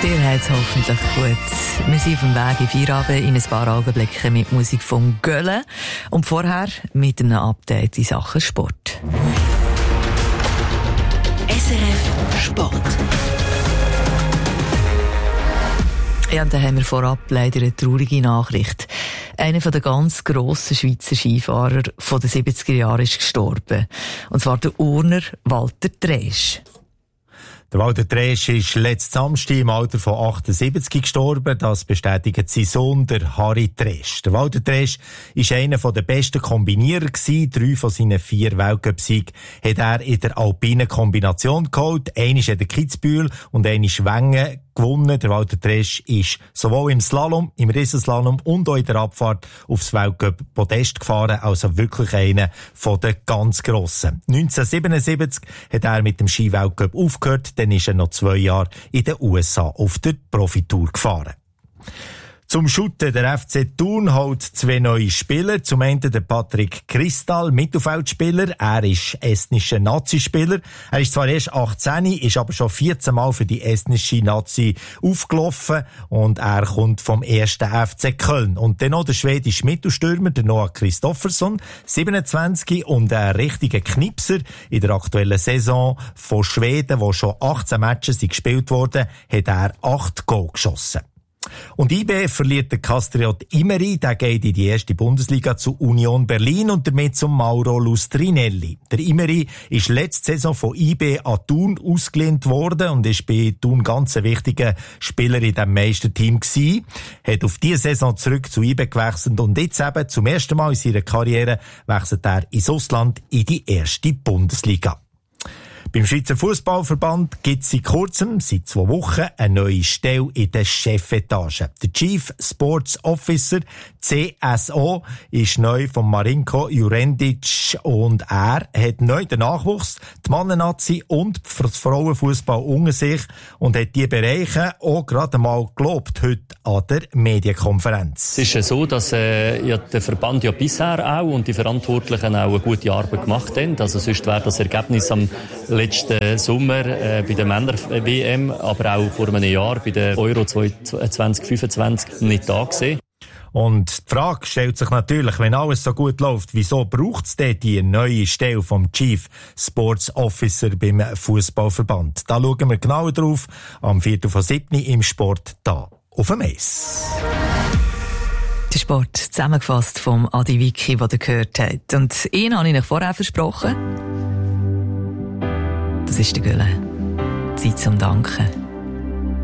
Dir hat's hoffentlich gut. Wir sind auf dem Weg in Feierabend in ein paar Augenblicken mit Musik vom Gölle und vorher mit einem Update in Sachen Sport. SRF Sport. Ja, und dann haben wir vorab leider eine traurige Nachricht. Einer der ganz grossen Schweizer Skifahrer von den 70er Jahren ist gestorben. Und zwar der Urner Walter Tresch. Der Walter Tresch ist letzten Samstag im Alter von 78 gestorben. Das bestätigt sein Sohn, der Harry Tresch. Der Walter Tresch ist einer der besten Kombinierer gewesen. 3 von seinen 4 Weltcup-Siegen hat er in der alpinen Kombination geholt. Einer ist in der Kitzbühel und einer ist Wengen gewonnen. Der Walter Tresch ist sowohl im Slalom, im Riesenslalom und auch in der Abfahrt aufs Weltcup-Podest gefahren. Also wirklich einer von den ganz Grossen. 1977 hat er mit dem Ski-Weltcup aufgehört. Dann ist er noch 2 Jahre in den USA auf der Profitour gefahren. Zum Shooten, der FC Thun holt 2 neue Spieler. Zum einen der Patrick Kristal, Mittelfeldspieler. Er ist estnischer Nazi-Spieler. Er ist zwar erst 18, ist aber schon 14 Mal für die estnische Nazi aufgelaufen und er kommt vom 1. FC Köln. Und dann noch der schwedische Mittelstürmer, der Noah Kristoffersson, 27 und ein richtiger Knipser in der aktuellen Saison von Schweden, wo schon 18 Matches gespielt wurden, hat er 8 Goal geschossen. Und IB verliert der Castriot Imeri, der geht in die erste Bundesliga zu Union Berlin und damit zum Mauro Lustrinelli. Der Imeri ist letzte Saison von IB an Thun ausgelehnt worden und ist bei Thun ganz ein wichtiger Spieler in diesem Meisterteam gewesen. Hat auf diese Saison zurück zu IB gewechselt und jetzt eben zum ersten Mal in seiner Karriere wechselt er ins Ausland in die erste Bundesliga. Beim Schweizer Fußballverband gibt es seit kurzem, seit 2 Wochen, eine neue Stelle in der Chefetage. Der Chief Sports Officer, CSO, ist neu von Marinko Jurendic und er hat neu den Nachwuchs, die Mannennazi und das Frauenfußball unter sich und hat diese Bereiche auch gerade mal gelobt heute an der Medienkonferenz. Es ist ja so, dass der Verband ja bisher auch und die Verantwortlichen auch eine gute Arbeit gemacht haben. Also sonst wäre das Ergebnis am letzten Sommer bei der Männer-WM, aber auch vor einem Jahr bei der Euro 2025 nicht da gewesen. Und die Frage stellt sich natürlich, wenn alles so gut läuft, wieso braucht es denn die neue Stelle vom Chief Sports Officer beim Fußballverband? Da schauen wir genauer drauf am 4:07 im Sport da auf dem Eis. Der Sport zusammengefasst vom Adi Wiki, den ihr gehört habt. Und ihn habe ich euch vorher versprochen. Das ist der Gülle. Zeit zum Danken.